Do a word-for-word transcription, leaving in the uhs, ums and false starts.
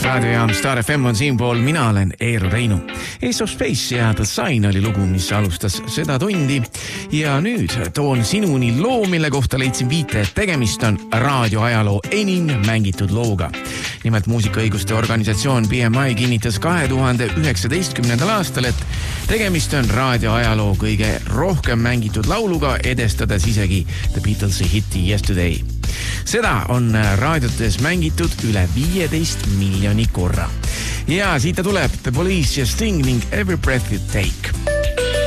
raadiojaam Star F M on siinpool, mina olen Eero Reinu. Ace of Space ja The Sign oli lugu, mis alustas seda tundi. Ja nüüd toon sinuni loo, mille kohta leidsin viite, et tegemist on raadioajaloo enim mängitud looga. Nimelt muusikaõiguste organisatsioon B M I kinnitas kahe tuhande üheksateistkümnendal aastal, et tegemist on raadioajaloo kõige rohkem mängitud lauluga, edestades isegi The Beatlesi hiti Yesterday. Seda on raadiotes mängitud üle viieteist miljoni korra. Ja siit tuleb The Police ja Sting ning Every Breath You Take.